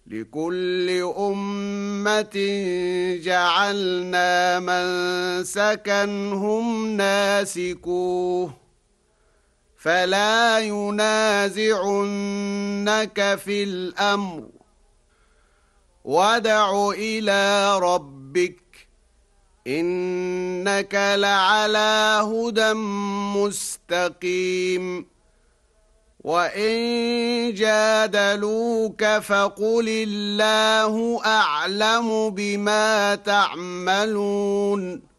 لكل أمة جعلنا منسكا هم ناسكوه فلا ينازعنك في الأمر وادع إلى ربك إنك لعلى هدى مستقيم وإن جادلوك فقل الله أعلم بما تعملون